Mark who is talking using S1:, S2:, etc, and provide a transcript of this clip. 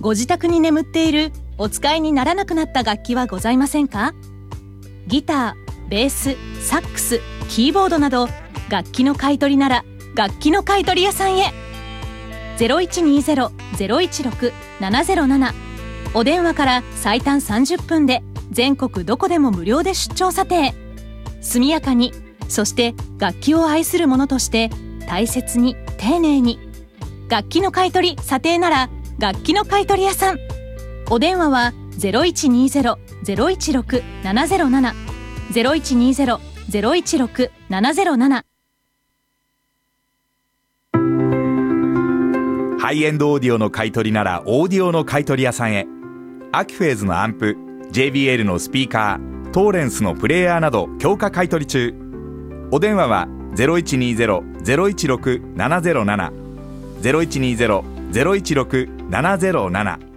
S1: ご自宅に眠っているお使いにならなくなった楽器はございませんか？ギター、ベース、サックス、キーボードなど楽器の買い取りなら楽器の買い取り屋さんへ。0120-016-707 お電話から最短30分で全国どこでも無料で出張査定。速やかに、そして楽器を愛する者として大切に丁寧に。楽器の買い取り査定なら楽器の買い取り屋さん。お電話は 0120-016-707 0120-016-707。
S2: ハイエンドオーディオの買い取りならオーディオの買い取り屋さんへ。アキフェーズのアンプ、 JBL のスピーカー、トーレンスのプレイヤーなど強化買い取り中。お電話は 0120-016-707 0120-016-707